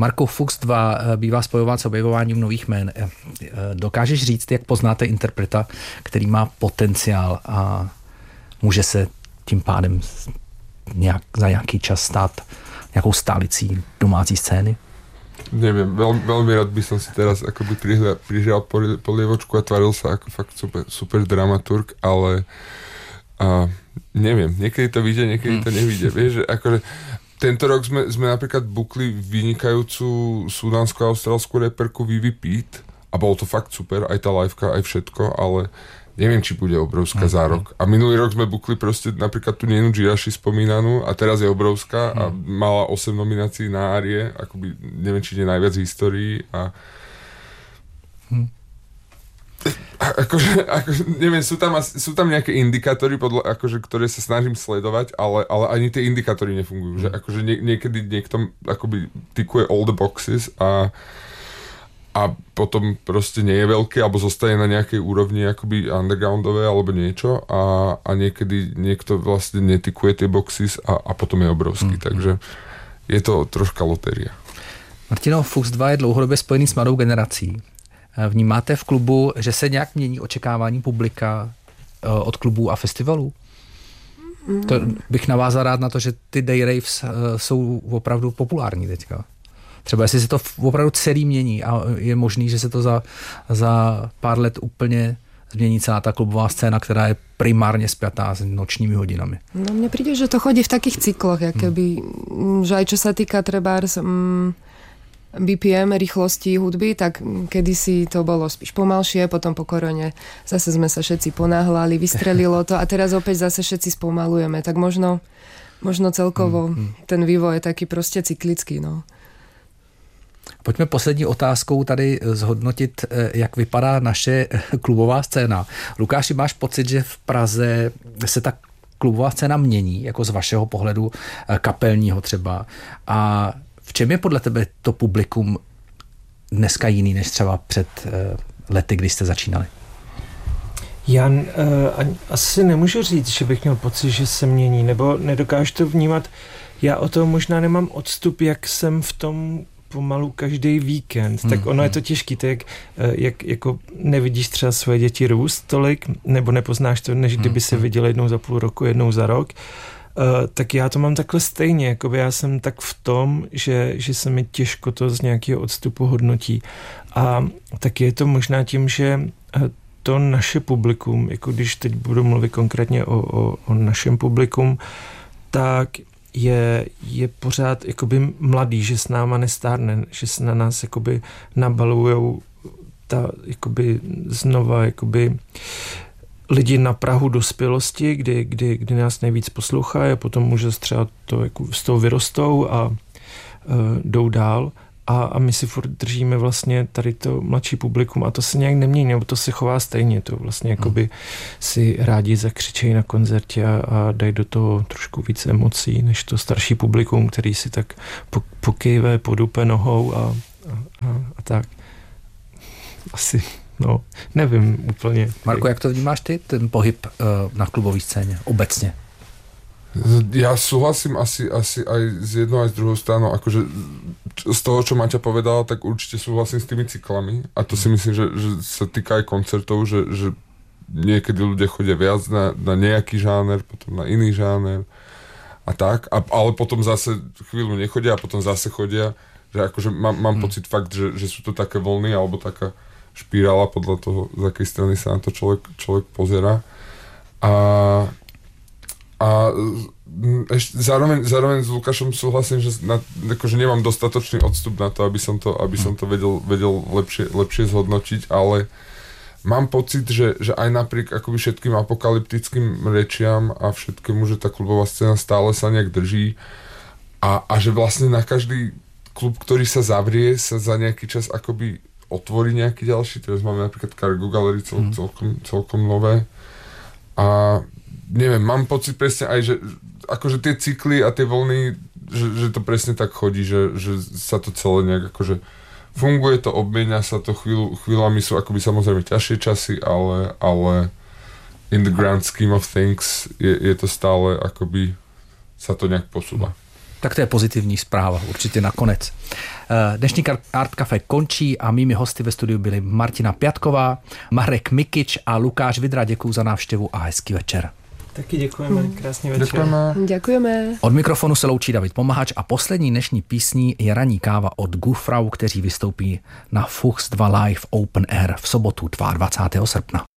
Marku, Fuchs 2 bývá spojován s objevováním nových jmén. Dokážeš říct, jak poznáte interpreta, který má potenciál a může se tím pádem za nějaký čas stát nějakou stálicí domácí scény? Neviem, veľmi rád by som si teraz akoby prihral polievočku a tvaril sa ako fakt super dramaturg, ale neviem, niekedy to vyjde, niekedy to nevyjde. Vieš, že akože tento rok sme napríklad bukli vynikajúcu sudánsku a austrálskú reperku Vivi Pete a bolo to fakt super, aj tá liveka, aj všetko, ale neviem, či bude obrovská zárok. A minulý rok sme bukli proste napríklad tú Nienu Giraši spomínanú a teraz je obrovská a mala 8 nominácií na Árie, akoby neviem, či je najviac v histórii a akože neviem, sú tam nejaké indikátory, akože, ktoré sa snažím sledovať, ale ani tie indikátory nefungujú. Že akože niekedy niekto akoby tikuje all the boxes a potom proste nie je veľký, alebo zostane na nejakej úrovni akoby undergroundové alebo niečo a niekedy niekto vlastne netikuje tie boxes a potom je obrovský. Takže je to troška lotéria. Martino, Fuchs 2 je dlouhodobě spojený s mladou generací. Vnímáte v klubu, že se nějak mění očekávání publika od klubů a festivalů? To bych navázal rád na to, že ty day raves jsou opravdu populární teďka. Třeba jestli se to opravdu celý mění a je možný, že se to za pár let úplně změní celá ta klubová scéna, která je primárně spjatá s nočními hodinami. No mne príde, že to chodí v takých cykloch, že aj čo sa týka trebárs BPM, rýchlosti hudby, tak kedysi to bolo spíš pomalšie, potom po korone zase sme sa všetci ponáhľali, vystrelilo to a teraz opäť zase všetci spomalujeme. Tak možno celkovo ten vývoj je taký proste cyklický. No. Pojďme poslední otázkou tady zhodnotit, jak vypadá naše klubová scéna. Lukáši, máš pocit, že v Praze se ta klubová scéna mění, jako z vašeho pohledu kapelního třeba? A v čem je podle tebe to publikum dneska jiný, než třeba před lety, když jste začínali? Já asi nemůžu říct, že bych měl pocit, že se mění, nebo nedokážu to vnímat. Já o tom možná nemám odstup, jak jsem v tom pomalu každý víkend, tak ono je to těžký, tak jak jako nevidíš třeba svoje děti růst tolik, nebo nepoznáš to, než kdyby se viděl jednou za půl roku, jednou za rok, tak já to mám takhle stejně, jakoby já jsem tak v tom, že se mi těžko to z nějakého odstupu hodnotí. A taky je to možná tím, že to naše publikum, jako když teď budu mluvit konkrétně o našem publikum, tak je pořád jakoby mladý, že s náma nestárne, že se na nás jakoby nabalujou jakoby znova jakoby lidi na prahu dospělosti, kdy nás nejvíc poslouchají a potom už třeba to jako z toho vyrostou a jdou dál. A my si furt držíme vlastně tady to mladší publikum a to se nějak nemění, nebo to se chová stejně, to vlastně jakoby si rádi zakřičejí na koncertě a dají do toho trošku víc emocí, než to starší publikum, který si tak pokejve, podupe nohou a tak. Asi, no, nevím úplně. Marko, jak to vnímáš ty, ten pohyb na klubové scéně obecně? Ja súhlasím asi aj s jednou aj s druhou stranou, akože z toho, čo Maťa povedala, tak určite súhlasím s tými cyklami a to si myslím, že sa týka aj koncertov, že niekedy ľudia chodia viac na nejaký žáner, potom na iný žáner a tak, ale potom zase chvíľu nechodia a potom zase chodia, že akože mám pocit fakt, že sú to také vlny alebo taká špirála podľa toho, z akej strany sa na to človek pozerá a ešte zároveň s Lukášom súhlasím, že akože nemám dostatočný odstup na to, aby som to vedel lepšie zhodnotiť, ale mám pocit, že aj napriek akoby všetkým apokalyptickým rečiam a všetkému, že tá klubová scéna stále sa nejak drží a že vlastne na každý klub, ktorý sa zavrie, sa za nejaký čas akoby otvorí nejaký ďalší. Teraz máme napríklad Cargo Gallery celkom nové a neviem, mám pocit presne aj, že akože tie cykly a tie vlny, že to presne tak chodí, že sa to celé nejak akože funguje to, obmienia sa to, chvíľami sú akoby samozrejme ťažšie časy, ale in the grand scheme of things je to stále akoby sa to nejak posúva. Tak to je pozitivní zpráva, určitě nakonec. Dnešní Art Café končí a mými hosty ve studiu byli Martina Pjatková, Marek Mikič a Lukáš Vidra. Děkuju za návštěvu a hezký večer. Taky děkujeme, krásný večer. Děkujeme. Od mikrofonu se loučí David Pomahač a poslední dnešní písní je Ranní káva od Gufrau, kteří vystoupí na Fuchs 2 Live Open Air v sobotu 22. srpna.